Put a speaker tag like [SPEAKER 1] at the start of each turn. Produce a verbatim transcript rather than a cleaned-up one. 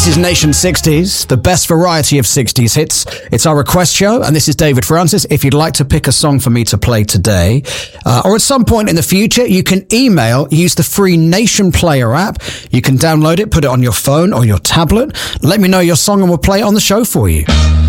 [SPEAKER 1] This is Nation sixties, the best variety of sixties hits. It's our request show, and this is David Francis. If you'd like to pick a song for me to play today, uh, or at some point in the future, you can email, use the free Nation Player app. You can download it, put it on your phone or your tablet. Let me know your song and we'll play it on the show for you.